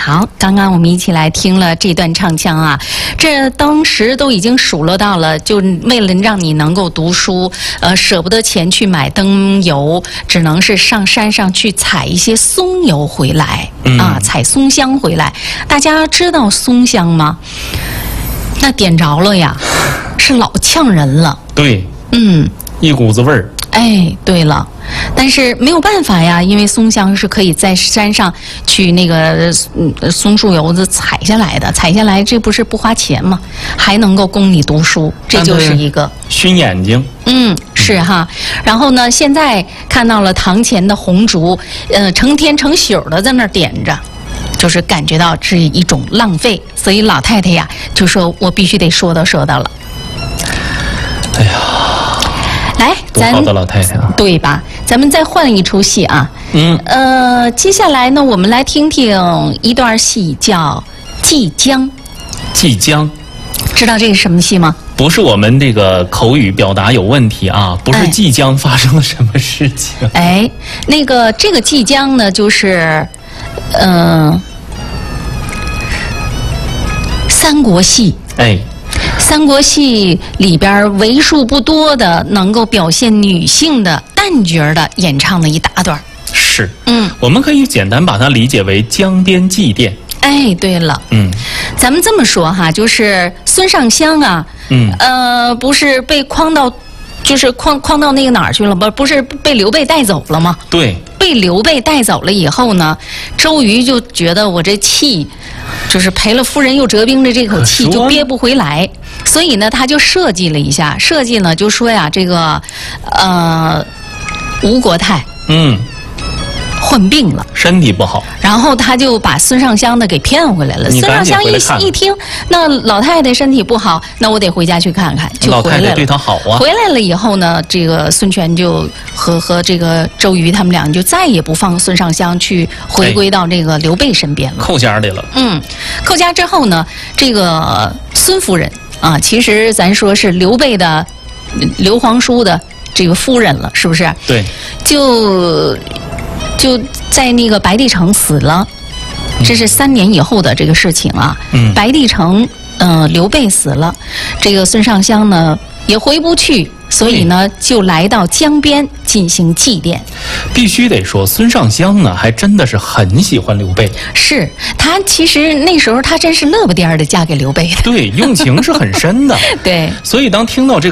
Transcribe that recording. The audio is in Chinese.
好，刚刚我们一起来听了这段唱腔啊，这当时都已经数落到了，就为了让你能够读书，舍不得钱去买灯油，只能是上山上去采一些松油回来，采松香回来。大家知道松香吗？那点着了呀，是老呛人了。 对，一股子味儿。 哎，对了，但是没有办法呀，因为松香是可以在山上去那个松树油子采下来的，采下来这不是不花钱吗？还能够供你读书，这就是一个熏眼睛。 是哈。然后呢，现在看到了堂前的红烛，成天成宿的在那儿点着。就是感觉到是一种浪费，所以老太太呀就说我必须得说道了。 哎呀， 来， 多好的老太太啊， 对吧？咱们再换一出戏啊。接下来呢，我们来听听一段戏，叫《祭江》。 祭江， 知道这是什么戏吗？ 不是我们这个口语表达有问题啊，不是即将发生了什么事情。 这个祭江呢，就是三国戏。三国戏里边为数不多的能够表现女性的旦角的演唱的一大段。 是，我们可以简单把它理解为江边祭奠。 对了，咱们这么说哈，就是孙尚香啊，不是被诓到，就是诓到那个哪儿去了？不是被刘备带走了吗？ 对， 被刘备带走了以后呢，周瑜就觉得我这气，就是赔了夫人又折兵的这口气就憋不回来，所以呢，他就设计呢就说呀，这个吴国太患病了， 身体不好， 然后他就把孙尚香呢给骗回来了。孙尚香一听，那老太太身体不好，那我得回家去看看，就回来了。 老太太对他好啊。 回来了以后呢，这个孙权就和这个周瑜他们俩就再也不放孙尚香去回归到这个刘备身边了， 寇家里了。 寇家之后呢，这个孙夫人啊，其实咱说是刘备的刘皇叔的这个夫人了，是不是？ 对， 就在那个白帝城死了，这是3年以后的这个事情啊。白帝城，刘备死了，这个孙尚香呢也回不去，所以呢就来到江边进行祭奠。 必须得说，孙尚香呢还真的是很喜欢刘备。 是，他其实那时候他真是乐不颠儿的嫁给刘备的。 对，用情是很深的。 对， 所以当听到这个